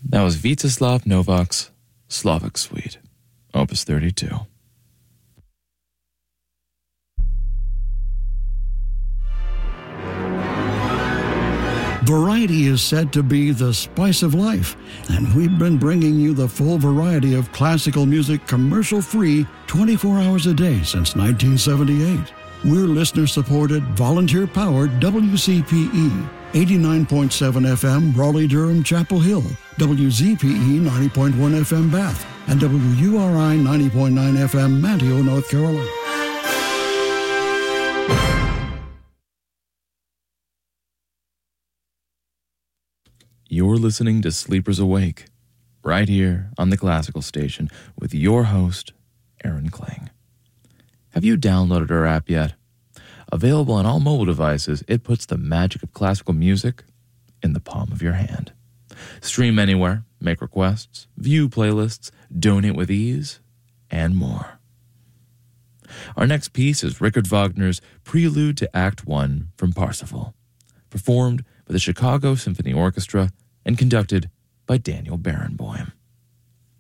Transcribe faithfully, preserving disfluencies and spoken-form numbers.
That was Vyacheslav Novak's Slavic Suite, Opus thirty-two. Variety is said to be the spice of life, and we've been bringing you the full variety of classical music commercial-free twenty-four hours a day since nineteen seventy-eight. We're listener-supported, volunteer-powered W C P E, eighty-nine point seven F M Raleigh-Durham Chapel Hill, W Z P E ninety point one F M Bath, and W U R I ninety point nine F M Manteo, North Carolina. You're listening to Sleepers Awake, right here on the Classical Station with your host, Aaron Kling. Have you downloaded our app yet? Available on all mobile devices, it puts the magic of classical music in the palm of your hand. Stream anywhere, make requests, view playlists, donate with ease, and more. Our next piece is Richard Wagner's Prelude to Act One from Parsifal, performed by the Chicago Symphony Orchestra and conducted by Daniel Barenboim.